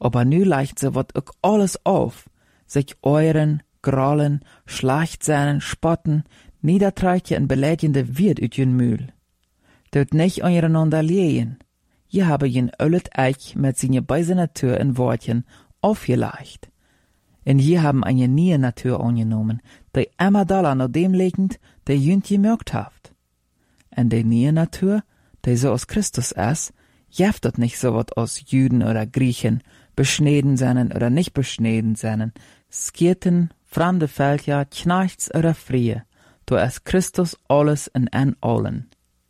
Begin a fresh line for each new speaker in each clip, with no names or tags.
Aber nu leicht sie wat ook alles auf, sich euren, grollen, schlechtseinen, spotten, niedertreichen en beleidigende Wirt uit jun Mühl. Dort nicht einander lehen. Je habe jen öllet Eich mit seine beise Natur in Wortchen aufgeleicht. En je haben eine neue Natur angenommen, die immer doller nach dem legend, der jünt gemerkt haft. En die neue Natur, die so aus Christus ist, jeftet nicht so wat aus Juden oder Griechen, beschneden seinen oder nicht beschneden seinen, Skirten, fremde Völker, Knechts oder Frie, du ist Christus alles in allen.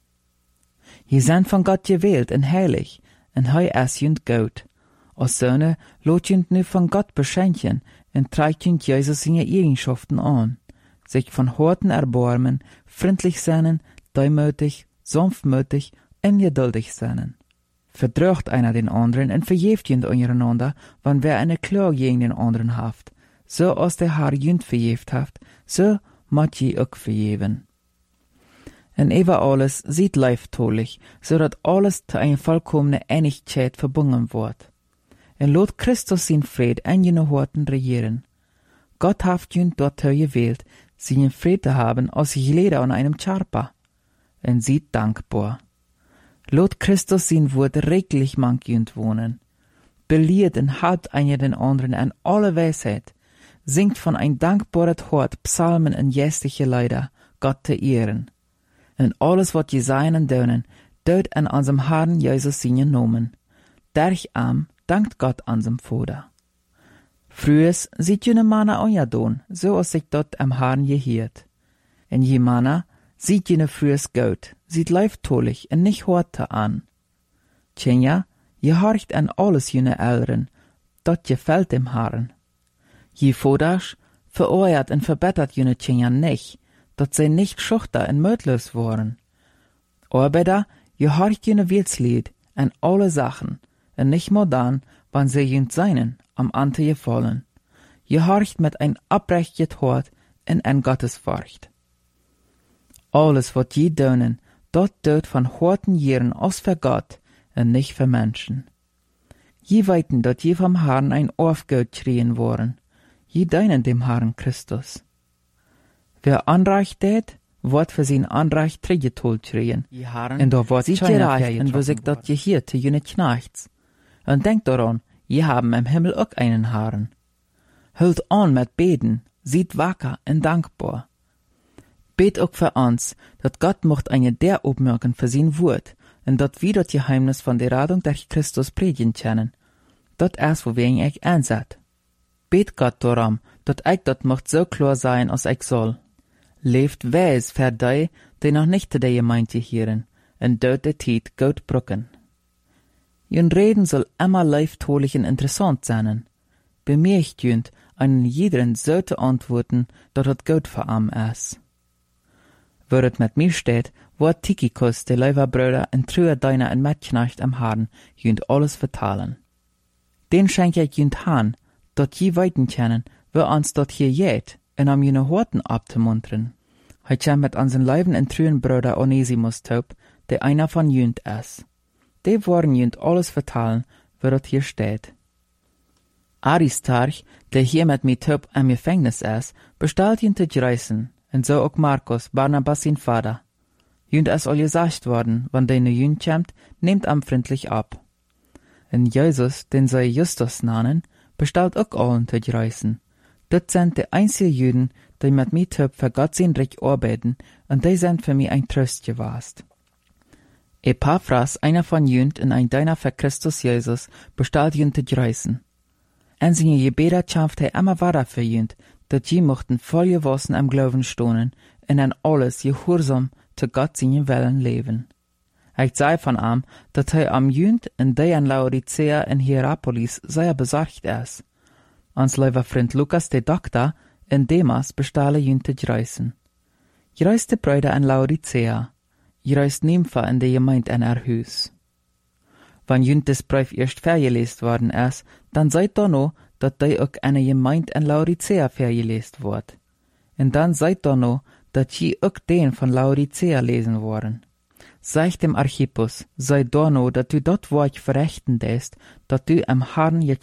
Je sind von Gott gewählt en heilig, en hei ist jünd gut. Als Söhne lot jünd nu von Gott beschenken, en treibt jünd Jesus seine Eigenschaften an, sich von Horten erbarmen, freundlich sein, deumütig, sanftmütig en geduldig sein. Verdrückt einer den anderen en verjeft jünd untereinander, wann wer eine Klage gegen den anderen haft. So als der Herr jünd verjeft haft, so mat je ook verjeven. En über alles sieht leiftolich, so dat alles zu einer vollkommene Einigkeit verbunden wird. En lot Christus sin Fried en jene Horten regieren. Gott haft jünd dort gewählt, seinen Fried zu haben, als jeder an einem Charpa. En sieht dankbar. Lot Christus sin Wort reglich mank jünd wohnen. Beliert en halt einer den anderen an alle Weisheit, singt von ein dankbaret Hort Psalmen en jästliche Leider, Gott zu ehren. En alles wat je zijn en deunen, deut an unserem Herrn Jesus seinen Namen. Derch am dankt Gott unserem Vater. Frühes sieht jene Manna anjadon, so als sich dort am Herrn gehiert. En je Manna sieht jene frühes gut, sieht leiftolich en nicht horte an. Tjenja, je horcht an alles jene Älteren, dort gefällt dem Herrn. Je Voders vereuert en verbessert jene Tjenja nicht, dat sie nicht schuchter en mötlos waren. Arbeiter, je horcht jene Wirtslied an alle Sachen, en nicht modern, wann sie jünd seinen, am Ante gefallen. Je horcht mit ein abrechtet Hort en ein Gottesfurcht. Alles, wat je dönen, dort dört von horten Jahren aus für Gott en nicht für Menschen. Je weiten, dat je vom Herrn ein Aufgeld schrien worden, je deinen dem Herrn Christus. Wer Anrecht tät, wird für sein Anrecht trägetult schrien. Und da wird sich gereicht, und wo sich dort gehiert zu jene Knechts. Und denkt daran, je haben im Himmel auch einen Herrn. Hüllt an mit Beten, sieht wacker und dankbar. Bet auch für uns, dat Gott mocht eine der obmerken für sein Wort, und dat wir das Geheimnis von der Radung durch Christus predigen können. Dat erst, wo wir ihn euch ansat. Bet Gott darum, dat ich dat mocht so klar sein, als ich soll. Leeft weis für die noch nicht zu der Gemeinde hieren, en dort der Tiet gut brücken. Jün Reden soll immer leiftolich und interessant sein. Bemerkt jünd, einen jeden so zu antworten, dat het gut für am ist. Wo het mit mir steht, wird Tychicus, der Leiberbrüder, en Trüher deiner en Metknecht am Herrn, jünd alles vertalen. Den schenk ich jünd han, dat je weiten können, wo uns dort hier jät, en am jene Horten abzumuntern. Heit kam mit unseren Leiben en trühen Bruder Onesimus taub, der einer von jünd ist. Die wollen jünd alles vertalen, wo dort hier steht. Aristarch, der hier mit mir taub am Gefängnis ist, bestellt jünd zu reißen, und so auch Markus, Barnabas sein Vater. Jünd ist all gesagt worden, wann der jünd kommt, nehmt am freundlich ab. Und Jesus, den sie Justus nannen, bestellt auch allen zu reißen. Dat sind die einzigen Juden, die mit mir töp für Gott sein Recht arbeiten, und die sind für mich ein Trost gewesen. Epaphras, einer von jünd und ein Diener für Christus Jesus, bestellt jünd zu reißen. En seine Gebete schafft immer weiter für jünd, dat je mochten voll gewassen am Glauben stohnen, und an alles gehorsam zu Gott seinen Willen leben. Ich sei von ihm, dat am jünd und die an Laodicea in Hierapolis sehr besorgt ist. Ans lieber Freund Lukas, der Doktor, in Demas bestelle jünd zu reißen. Reist die Brüder an Laodicea. Reist Nympha in der Gemeinde an Hus. Wenn jünd des Brief erst vergelesen worden ist, dann seid da noch, dat die auch eine Gemeinde an Laodicea vergelesen wird. Und dann seid da noch, dat je auch den von Laodicea lesen worden. Sag dem Archippus, sei da noch, dat du dort Wort verrechten lässt, dat du am Herrn